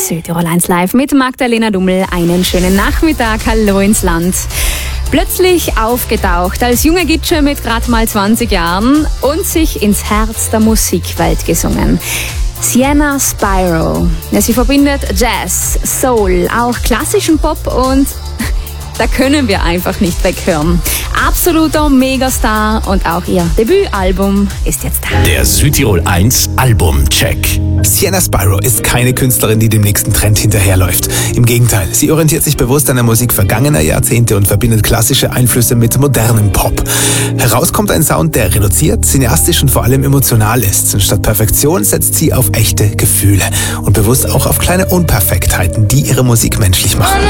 Südtirol 1 Live mit Magdalena Dummel. Einen schönen Nachmittag, hallo ins Land. Plötzlich aufgetaucht als junge Gitsche mit gerade mal 20 Jahren und sich ins Herz der Musikwelt gesungen. Sienna Spyro. Ja, sie verbindet Jazz, Soul, auch klassischen Pop und da können wir einfach nicht weghören. Absoluter Megastar und auch ihr Debütalbum ist jetzt da. Der Südtirol 1 Albumcheck. Sienna Spyro ist keine Künstlerin, die dem nächsten Trend hinterherläuft. Im Gegenteil, sie orientiert sich bewusst an der Musik vergangener Jahrzehnte und verbindet klassische Einflüsse mit modernem Pop. Heraus kommt ein Sound, der reduziert, cineastisch und vor allem emotional ist. Und statt Perfektion setzt sie auf echte Gefühle und bewusst auch auf kleine Unperfektheiten, die ihre Musik menschlich machen.